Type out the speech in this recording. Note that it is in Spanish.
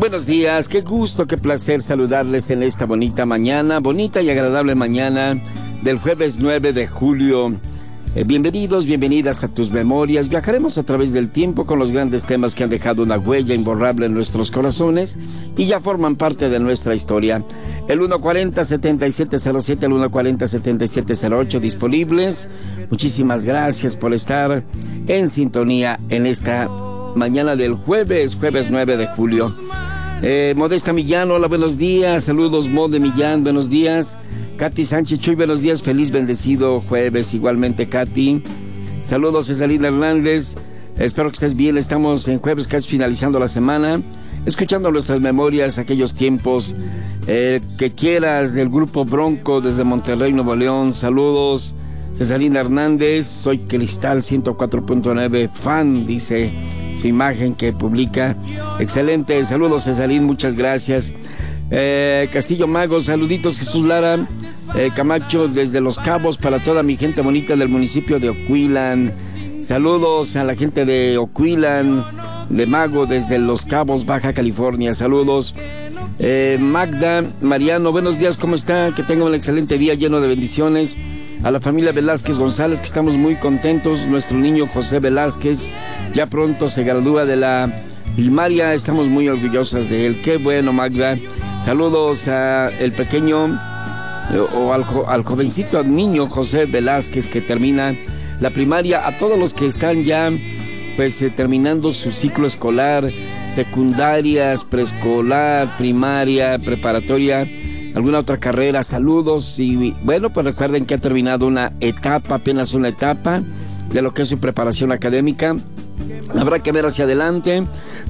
Buenos días, qué gusto, qué placer saludarles en esta bonita mañana, bonita y agradable mañana del jueves 9 de julio. Bienvenidos, bienvenidas a tus memorias. Viajaremos a través del tiempo con los grandes temas que han dejado una huella imborrable en nuestros corazones y ya forman parte de nuestra historia. El 140-7707, el 140-7708 disponibles. Muchísimas gracias por estar en sintonía en esta mañana del jueves 9 de julio. Modesta Millán, hola, buenos días. Saludos, Mode Millán, buenos días. Katy Sánchez Chuy, buenos días, feliz bendecido jueves, igualmente Katy. Saludos, Cesarina Hernández, espero que estés bien. Estamos en jueves, casi finalizando la semana, escuchando nuestras memorias, aquellos tiempos que quieras, del grupo Bronco desde Monterrey, Nuevo León. Saludos, Cesarina Hernández, soy Cristal 104.9, fan, dice su imagen que publica. Excelente, saludos Cesarín, muchas gracias. Castillo Mago, saluditos. Jesús Lara Camacho desde Los Cabos, para toda mi gente bonita del municipio de Ocoilan. Saludos a la gente de Ocoilan, de Mago desde Los Cabos, Baja California. Saludos. Magda Mariano, buenos días, ¿cómo está? Que tengan un excelente día lleno de bendiciones. A la familia Velázquez González, que estamos muy contentos. Nuestro niño José Velázquez ya pronto se gradúa de la primaria, estamos muy orgullosas de él. Qué bueno, Magda. Saludos a el pequeño al jovencito, al niño José Velázquez, que termina la primaria. A todos los que están ya terminando su ciclo escolar, secundarias, preescolar, primaria, preparatoria, alguna otra carrera, saludos. Y bueno, pues recuerden que ha terminado una etapa, apenas una etapa de lo que es su preparación académica. Habrá que ver hacia adelante.